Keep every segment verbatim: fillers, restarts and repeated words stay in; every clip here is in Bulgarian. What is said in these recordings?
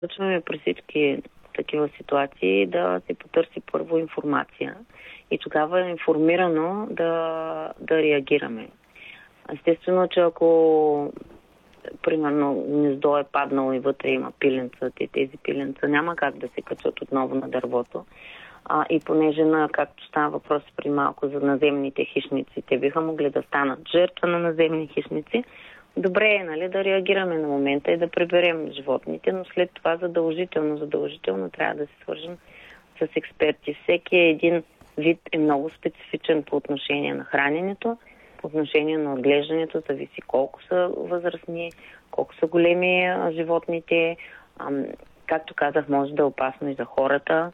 Препоръчваме при всички такива ситуации да се потърси първо информация и тогава информирано да, да реагираме. Естествено, че ако примерно гнездо е паднало и вътре има пиленца, те тези пиленца няма как да се качат отново на дървото. А, и понеже, на, както става въпрос при малко за наземните хищници, те биха могли да станат жертва на наземни хищници, добре е, нали, да реагираме на момента и да приберем животните, но след това задължително, задължително трябва да се свържем с експерти. Всеки един вид е много специфичен по отношение на храненето, по отношение на отглеждането, зависи колко са възрастни, колко са големи животните. Както казах, може да е опасно и за хората,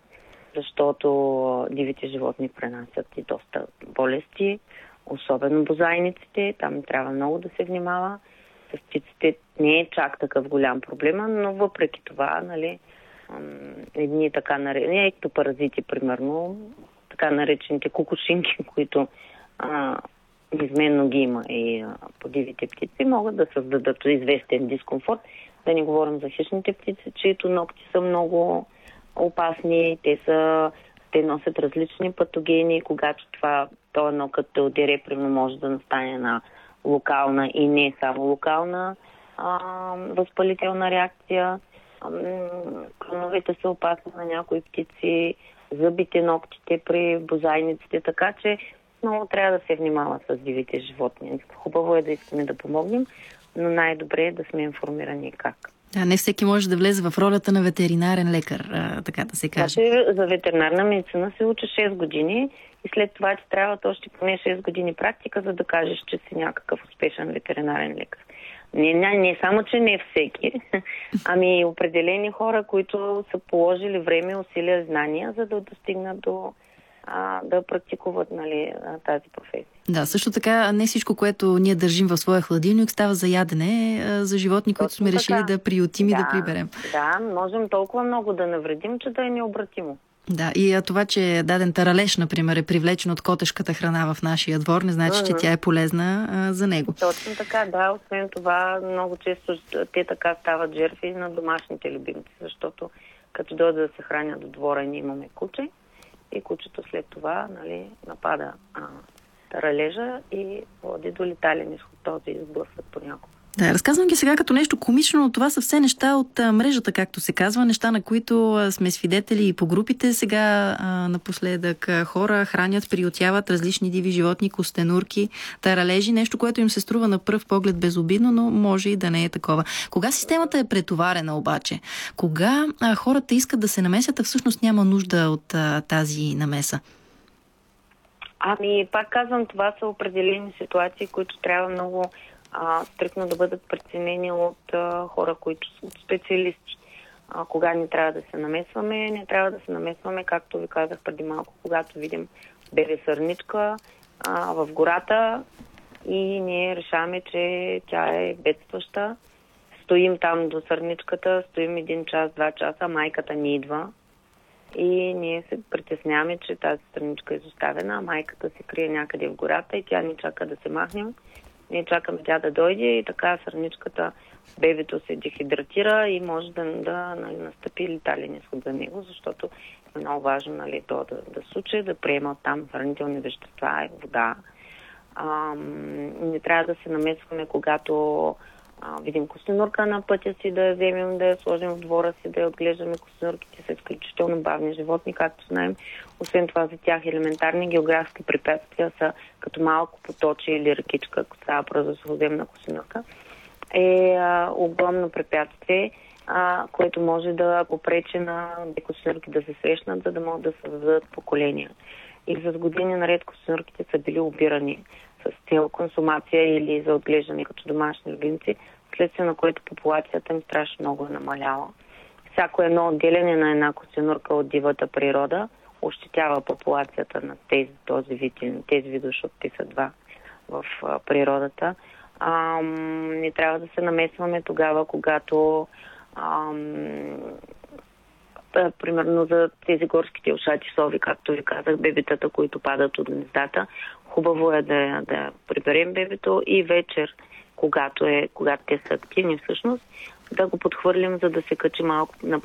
защото дивите животни пренасят и доста болести, особено бозайниците. Там трябва много да се внимава. С птиците не е чак такъв голям проблема, но въпреки това, нали, едни така наречени, ектопаразити, примерно, така наречените кукушинки, които а, изменно ги има и а, по дивите птици, могат да създадат известен дискомфорт. Да не говорим за хищните птици, чието ногти са много опасни, те са, те носят различни патогени, когато това, този нокът те удере, примерно може да настане на локална и не само локална а, възпалителна реакция. Клоновете са опасни на някои птици, зъбите, ногтите при бозайниците, така че много трябва да се внимава с дивите животни. Хубаво е да искаме да помогнем, но най-добре е да сме информирани как. Да, не всеки може да влезе в ролята на ветеринарен лекар, а, така да се каже. Значи, за ветеринарна медицина се учи шест години и след това ти трябват още поне шест години практика, за да кажеш, че си някакъв успешен ветеринарен лекар. Не, не, не само, че не всеки, ами определени хора, които са положили време, усилия, знания, за да достигнат до а, да практикуват, нали, тази професия. Да, също така не всичко, което ние държим в своя хладилник, става за ядене а, за животни, които сме така решили да приютим да, и да приберем. Да, можем толкова много да навредим, че да е необратимо. Да, и а, това, че даден таралеж, например, е привлечен от котешката храна в нашия двор, не значи, mm-hmm. че тя е полезна а, за него. Точно така, да. Освен това, много често те така стават жертви на домашните любимци, защото като дойде да се хранят до двора, ние имаме куче и кучето след това, нали, напада а, таралежа и води до летален изход. Този изблъсват понякога. Да, разказвам ги сега като нещо комично, но това са все неща от а, мрежата, както се казва, неща, на които а, сме свидетели и по групите. Сега а, напоследък а, хора хранят, приютяват различни диви животни, костенурки, таралежи, нещо, което им се струва на пръв поглед безобидно, но може и да не е такова. Кога системата е претоварена обаче? Кога а, хората искат да се намесят, а всъщност няма нужда от а, тази намеса? Ами, пак казвам, това са определени ситуации, които трябва много а, стрикно да бъдат преценени от а, хора, които са специалисти. А, кога не трябва да се намесваме, не трябва да се намесваме, както ви казах преди малко, когато видим бебе сърничка а, в гората и ние решаваме, че тя е бедстваща. Стоим там до сърничката, стоим един час, два часа, майката ни идва. И ние се притесняваме, че тази страничка е изоставена, а майката се крие някъде в гората и тя ни чака да се махнем. Ние чакаме тя да дойде и така сърничката, бебето се дехидратира и може да, да, нали, настъпи летален изход за него, защото е много важно, нали, то да, да случи, да приема там хранителни вещества и вода. А, не трябва да се намесваме, когато А, видим костенурка на пътя си, да я вземем, да я сложим в двора си, да я отглеждаме. Костенурките са изключително бавни животни, както знаем. Освен това, за тях елементарни географски препятствия са като малко поточе или ръкичка, ако става просто сухоземна костенурка, е а, огромно препятствие, а, което може да попречи на костенурки да се срещнат, за да могат да създадат поколения. И за години наред костенурките са били обирани с цел консумация или за отглеждане като домашни любимци, вследствие на което популацията им страшно много е намаляла. Всяко едно отделяне на една костенурка от дивата природа ощетява популацията на тези, този вид или на тези видове, защото те са два в а, природата. А, не трябва да се намесваме тогава, когато а, примерно за тези горските ушати сови, както ви казах, бебетата, които падат от гнездата. Хубаво е да, да приберем бебето и вечер, когато, е, когато те са активни всъщност, да го подхвърлим, за да се качи малко на